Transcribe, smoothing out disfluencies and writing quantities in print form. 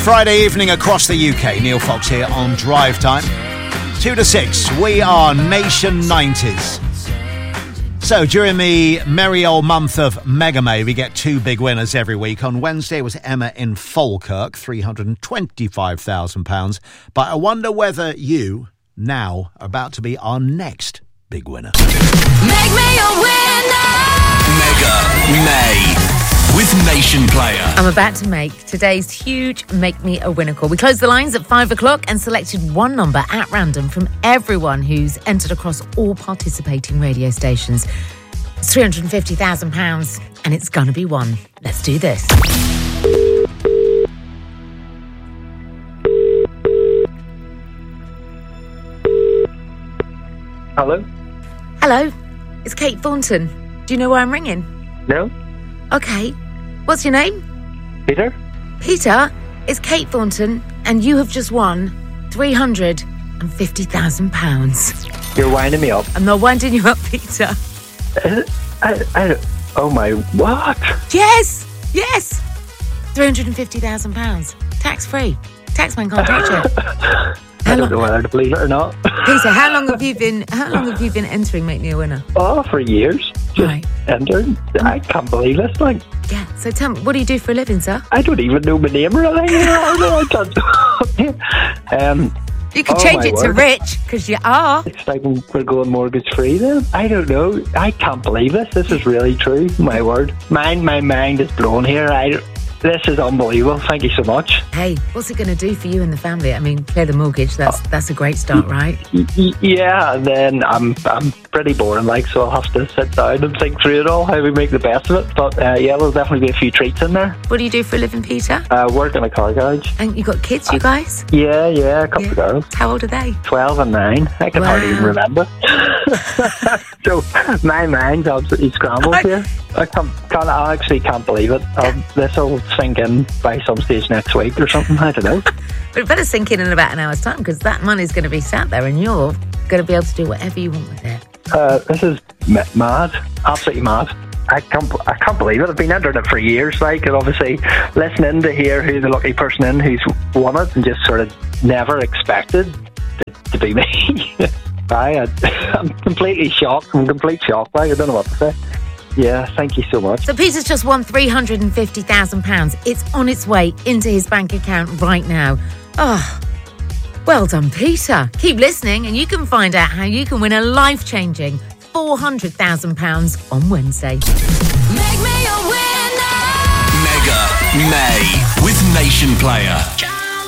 Friday evening across the UK. Neil Fox here on Drive Time. 2 to 6, we are Nation 90s. So during the merry old month of Mega May, we get two big winners every week. On Wednesday was Emma in Falkirk, £325,000. But I wonder whether you now are about to be our next big winner. Make me a winner! Mega May with Nation Player. I'm about to make today's huge Make Me a Winner call. We closed the lines at 5 o'clock and selected one number at random from everyone who's entered across all participating radio stations. It's £350,000 and it's going to be one. Let's do this. Hello? Hello, it's Kate Thornton. Do you know why I'm ringing? No? Okay. What's your name? Peter? Peter, it's Kate Thornton, and you have just won £350,000. You're winding me up. I'm not winding you up, Peter. Oh my, what? Yes! £350,000. Tax-free. Taxman can't touch it. I don't know whether to believe it or not. Peter, how long have you been entering Make Me a Winner? Oh, for years. Just Right. entered. I can't believe this, like. Yeah, so tell me, what do you do for a living, sir? I don't even know my name really. I can't. You could Oh, change my it to word. Rich, because you are. It's like we're going mortgage free then. I don't know. I can't believe this. This is really true. My word. My mind is blown here. This is unbelievable. Thank you so much. Hey, what's it going to do for you and the family? I mean, clear the mortgage. That's a great start, right? Yeah, and then I'm pretty boring, like, so I'll have to sit down and think through it all, how we make the best of it. But yeah, there'll definitely be a few treats in there. What do you do for a living, Peter? Work in a car garage. And you got kids, you guys? Yeah, a couple of girls. How old are they? 12 and 9. I can hardly even remember. So my mind's absolutely scrambled here. I actually can't believe it. This will sink in by some stage next week or something. I don't know. But it better sink in about an hour's time, because that money's going to be sat there and you're going to be able to do whatever you want with it. This is mad. Absolutely mad. I can't believe it. I've been entering it for years, like, and obviously listening to hear who the lucky person in who's won it, and just sort of never expected to be me. I'm completely shocked. I'm complete shock. Like, I don't know what to say. Yeah, thank you so much. So Peter's just won £350,000. It's on its way into his bank account right now. Oh, well done, Peter. Keep listening and you can find out how you can win a life-changing £400,000 on Wednesday. Make me a winner! Mega May with Nation Player.